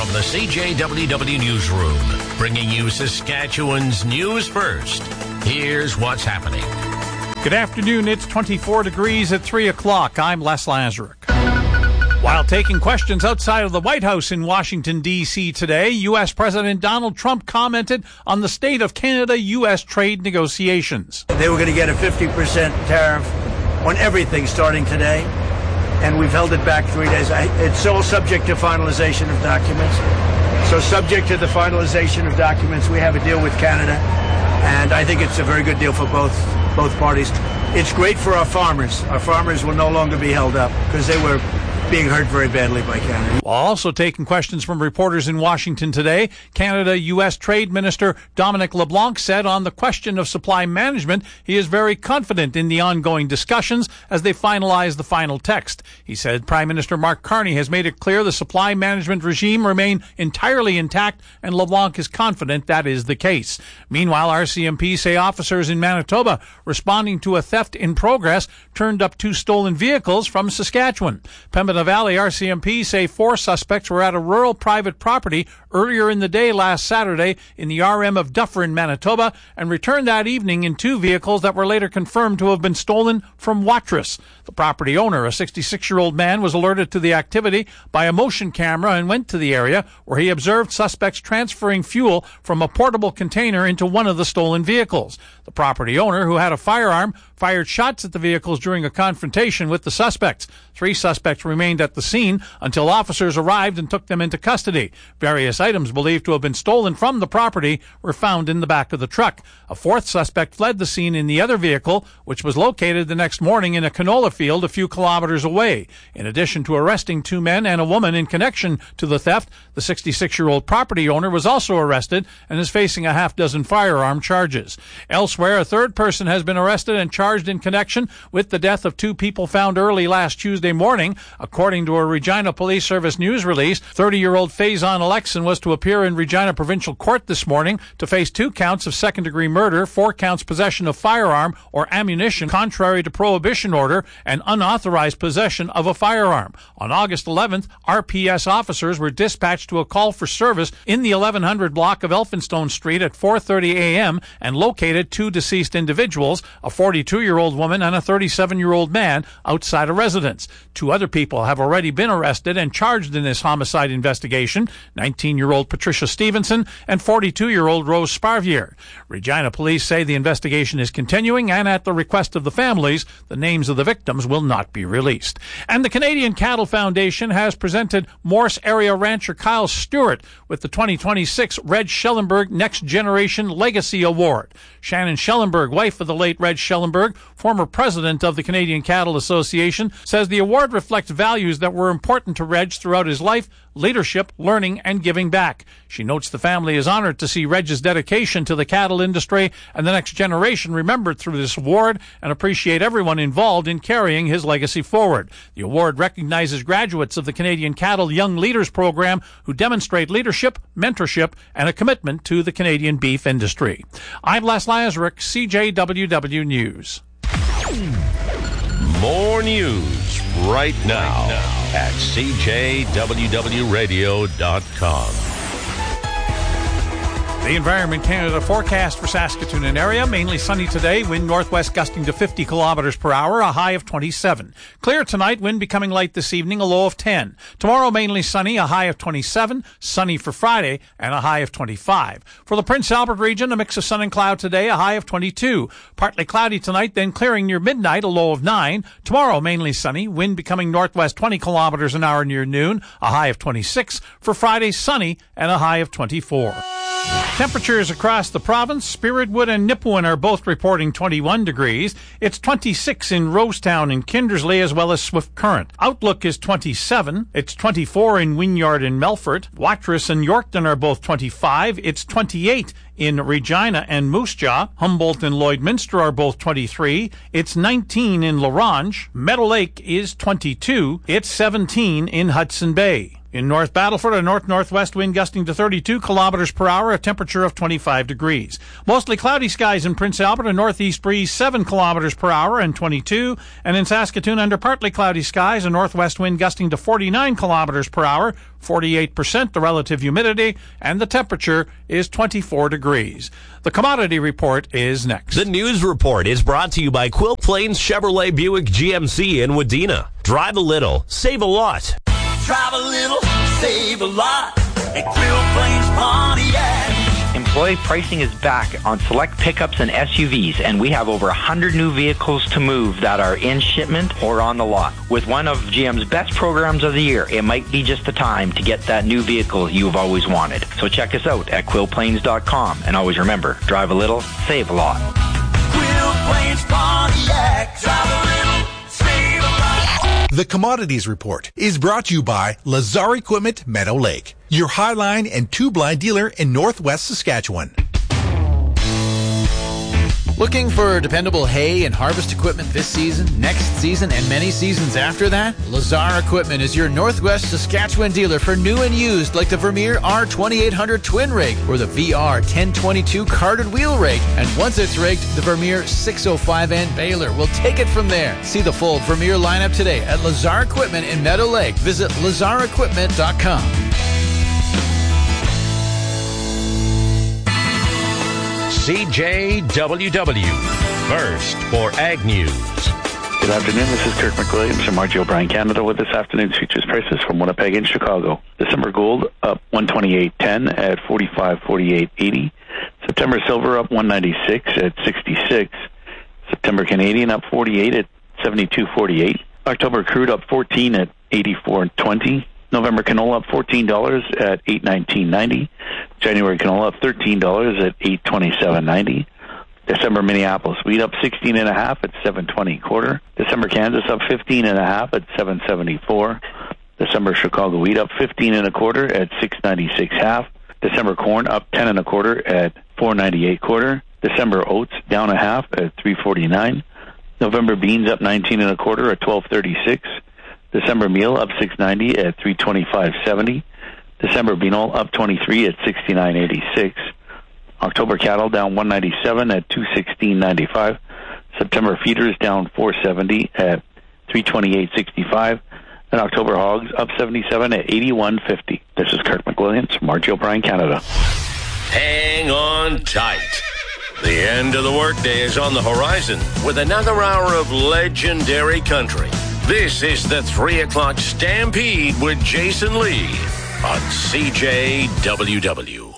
From the CJWW Newsroom, bringing you Saskatchewan's news first. Here's what's happening. Good afternoon. It's 24 degrees at 3 o'clock. I'm Les Lazaruk. While taking questions outside of the White House in Washington, D.C. today, U.S. President Donald Trump commented on the state of Canada-U.S. trade negotiations. They were going to get a 50% tariff on everything starting today, and we've held it back 3 days. It's all subject to finalization of documents. So subject to the finalization of documents, we have a deal with Canada, and I think it's a very good deal for both parties. It's great for our farmers. Our farmers will no longer be held up because they were being hurt very badly by Canada. While also taking questions from reporters in Washington today, Canada-U.S. Trade Minister Dominic LeBlanc said on the question of supply management, he is very confident in the ongoing discussions as they finalize the final text. He said Prime Minister Mark Carney has made it clear the supply management regime remain entirely intact, and LeBlanc is confident that is the case. Meanwhile, RCMP say officers in Manitoba responding to a theft in progress turned up 2 stolen vehicles from Saskatchewan. Pembina Valley RCMP say 4 suspects were at a rural private property earlier in the day last Saturday in the RM of Dufferin, Manitoba, and returned that evening in 2 vehicles that were later confirmed to have been stolen from Watrous. The property owner, a 66-year-old man, was alerted to the activity by a motion camera and went to the area where he observed suspects transferring fuel from a portable container into one of the stolen vehicles. The property owner, who had a firearm, fired shots at the vehicles during a confrontation with the suspects. 3 suspects remained at the scene until officers arrived and took them into custody. Various items believed to have been stolen from the property were found in the back of the truck. A 4th suspect fled the scene in the other vehicle, which was located the next morning in a canola field a few kilometers away. In addition to arresting 2 men and a woman in connection to the theft, the 66-year-old property owner was also arrested and is facing a half-dozen firearm charges. Elsewhere, a 3rd person has been arrested and charged in connection with the death of 2 people found early last Tuesday morning. According to a Regina Police Service news release, 30-year-old Faison Alexin was to appear in Regina Provincial Court this morning to face 2 counts of second-degree murder, 4 counts possession of firearm or ammunition contrary to prohibition order, and unauthorized possession of a firearm. On August 11th, RPS officers were dispatched to a call for service in the 1100 block of Elphinstone Street at 4:30 a.m. and located 2 deceased individuals, a 42-year-old woman and a 37-year-old man, outside a residence. 2 other people have already been arrested and charged in this homicide investigation, 19-year-old Patricia Stevenson and 42-year-old Rose Sparvier. Regina police say the investigation is continuing, and at the request of the families, the names of the victims will not be released. And the Canadian Cattle Foundation has presented Morse area rancher Kyle Stewart with the 2026 Red Schellenberg Next Generation Legacy Award. Shannon Schellenberg, wife of the late Red Schellenberg, former president of the Canadian Cattle Association, says the award reflects values that were important to Reg throughout his life: leadership, learning, and giving back. She notes the family is honored to see Reg's dedication to the cattle industry and the next generation remembered through this award, and appreciate everyone involved in carrying his legacy forward. The award recognizes graduates of the Canadian Cattle Young Leaders Program who demonstrate leadership, mentorship, and a commitment to the Canadian beef industry. I'm Les Lazaruk, CJWW News. More news right now at CJWWRadio.com. The Environment Canada forecast for Saskatoon and area: mainly sunny today, wind northwest gusting to 50 kilometers per hour, a high of 27. Clear tonight, wind becoming light this evening, a low of 10. Tomorrow, mainly sunny, a high of 27. Sunny for Friday, and a high of 25. For the Prince Albert region, a mix of sun and cloud today, a high of 22. Partly cloudy tonight, then clearing near midnight, a low of 9. Tomorrow, mainly sunny, wind becoming northwest 20 kilometers an hour near noon, a high of 26. For Friday, sunny, and a high of 24. Temperatures across the province: Spiritwood and Nipawin are both reporting 21 degrees. It's 26 in Rosetown and Kindersley, as well as Swift Current. Outlook is 27. It's 24 in Wynyard and Melfort. Watrous and Yorkton are both 25. It's 28 in Regina and Moose Jaw. Humboldt and Lloydminster are both 23. It's 19 in La Ronge. Meadow Lake is 22. It's 17 in Hudson Bay. In North Battleford, a north-northwest wind gusting to 32 kilometers per hour, a temperature of 25 degrees. Mostly cloudy skies in Prince Albert, a northeast breeze 7 kilometers per hour and 22. And in Saskatoon, under partly cloudy skies, a northwest wind gusting to 49 kilometers per hour, 48% the relative humidity, and the temperature is 24 degrees. The commodity report is next. The news report is brought to you by Quill Plains Chevrolet Buick GMC in Wadena. Drive a little, save a lot. Drive a little, save a lot at Quill Plains Pontiac. Employee pricing is back on select pickups and SUVs, and we have over 100 new vehicles to move that are in shipment or on the lot. With one of GM's best programs of the year, it might be just the time to get that new vehicle you've always wanted. So check us out at quillplains.com, and always remember, drive a little, save a lot. Quill Plains Pontiac. Drive a little, save a lot. The Commodities Report is brought to you by Lazar Equipment Meadow Lake, your Highline and two-blind dealer in Northwest Saskatchewan. Looking for dependable hay and harvest equipment this season, next season, and many seasons after that? Lazar Equipment is your Northwest Saskatchewan dealer for new and used, like the Vermeer R2800 twin rig or the VR 1022 carded wheel rig. And once it's rigged, the Vermeer 605N baler will take it from there. See the full Vermeer lineup today at Lazar Equipment in Meadow Lake. Visit lazarequipment.com. CJWW, first for Ag News. Good afternoon, this is Kirk McWilliams from RG O'Brien Canada with this afternoon's futures prices from Winnipeg and Chicago. December gold up 128.10 at 45.48.80. September silver up 196 at 66. September Canadian up 48 at 72.48. October crude up 14 at 84.20. November canola up $14 at $8.19.90. January canola up $13 at $8.27.90. December Minneapolis wheat up 16.5 at $7.20 quarter. December Kansas up 15.5 at $7.74. December Chicago wheat up 15.25 at $6.96 half. December corn up 10.25 at $4.98 quarter. December oats down a half at $3.49. November beans up 19.25 at $12.36. December meal up $6.90 at $3.25.70. December bean oil up 23 at $69.86. October cattle down 197 at $216.95. September feeders down 470 at $328.65. And October hogs up 77 at $81.50. This is Kirk McWilliams from RG O'Brien Canada. Hang on tight. The end of the workday is on the horizon with another hour of legendary country. This is the 3 o'clock Stampede with Jason Lee on CJWW.